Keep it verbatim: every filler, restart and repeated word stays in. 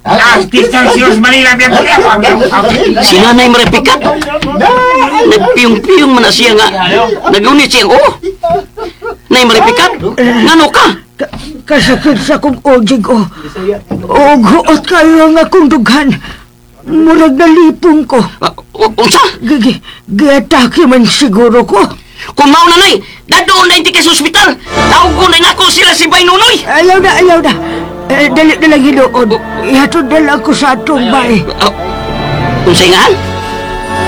Artista si Rosmarina Si Nanay Maripikat. Nagpiyong-piyong man na siya nga. Nagunit siya, oh. Nay Maripikat, ngano ka? Ka- Kasakit sa kong ojig o. O guot kayo nga kong dughan. Murag nalipong ko. Uh, unsa? Gigi, giatake man siguro ko. Kung mao na nay, dadoon na hindi ka sa ospital. Tawag ko na nako sila si Bay Nunoy. Ayaw na, ayaw na. Eh, dali na lang hinuod. Ihatod na lang ko sa atong bay. Uh, unsay nga?